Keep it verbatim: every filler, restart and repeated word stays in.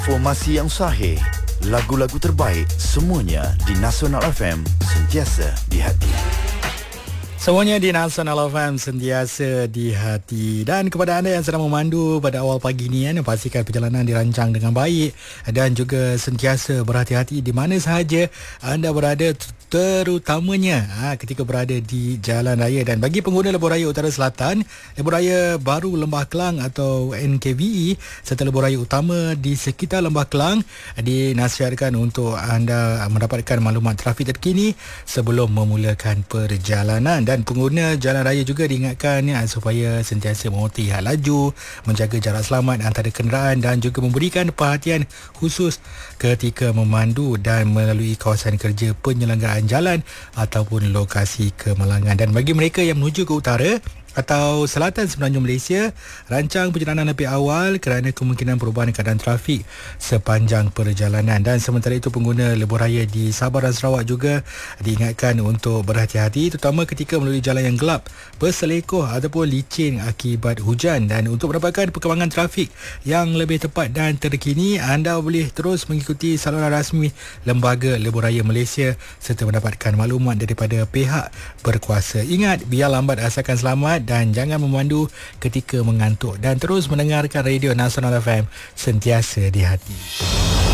Informasi yang sahih, lagu-lagu terbaik, semuanya di Nasional F M, sentiasa di hati. Semuanya di Nasional F M, sentiasa di hati. Dan kepada anda yang sedang memandu pada awal pagi ni, kan, pastikan perjalanan dirancang dengan baik dan juga sentiasa berhati-hati di mana sahaja anda berada, terutamanya ha, ketika berada di jalan raya. Dan bagi pengguna lebuh raya Utara Selatan, lebuh raya baru Lembah Kelang atau N K V E serta lebuh raya utama di sekitar Lembah Kelang, dinasihatkan untuk anda mendapatkan maklumat trafik terkini sebelum memulakan perjalanan. Dan pengguna jalan raya juga diingatkan ya, supaya sentiasa mematuhi had laju, menjaga jarak selamat antara kenderaan dan juga memberikan perhatian khusus ketika memandu dan melalui kawasan kerja penyelenggaraan jalan ataupun lokasi kemalangan. Dan bagi mereka yang menuju ke utara atau selatan semenanjung Malaysia, rancang perjalanan lebih awal kerana kemungkinan perubahan keadaan trafik sepanjang perjalanan. Dan sementara itu, pengguna lebuh raya di Sabah dan Sarawak juga diingatkan untuk berhati-hati terutama ketika melalui jalan yang gelap, berselekoh ataupun licin akibat hujan. Dan untuk mendapatkan perkembangan trafik yang lebih tepat dan terkini, anda boleh terus mengikuti saluran rasmi Lembaga Lebuh Raya Malaysia serta mendapatkan maklumat daripada pihak berkuasa. Ingat, biar lambat asalkan selamat dan jangan memandu ketika mengantuk, dan terus mendengarkan Radio Nasional F M, sentiasa di hati.